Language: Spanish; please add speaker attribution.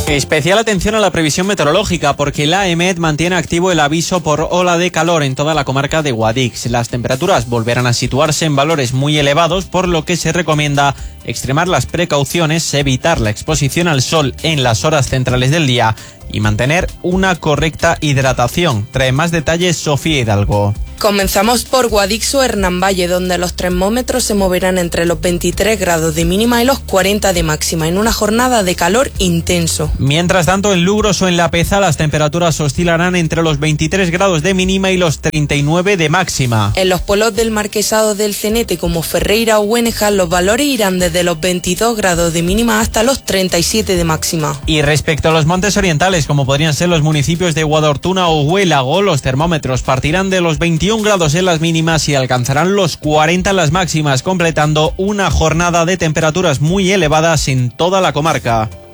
Speaker 1: Especial atención a la previsión meteorológica porque la EMET mantiene activo el aviso por ola de calor en toda la comarca de Guadix. Las temperaturas volverán a situarse en valores muy elevados, por lo que se recomienda extremar las precauciones, evitar la exposición al sol en las horas centrales del día y mantener una correcta hidratación. Trae más detalles Sofía Hidalgo.
Speaker 2: Comenzamos por Guadix o Hernán Valle, donde los termómetros se moverán entre los 23 grados de mínima y los 40 de máxima, en una jornada de calor intenso.
Speaker 1: Mientras tanto, en Lugros o en La Peza, las temperaturas oscilarán entre los 23 grados de mínima y los 39 de máxima.
Speaker 2: En los pueblos del Marquesado del Cenete, como Ferreira o Güenejas, los valores irán desde los 22 grados de mínima hasta los 37 de máxima.
Speaker 1: Y respecto a los montes orientales, como podrían ser los municipios de Guadortuna o Huélago, los termómetros partirán de los 21 grados en las mínimas y alcanzarán los 40 en las máximas, completando una jornada de temperaturas muy elevadas en toda la comarca.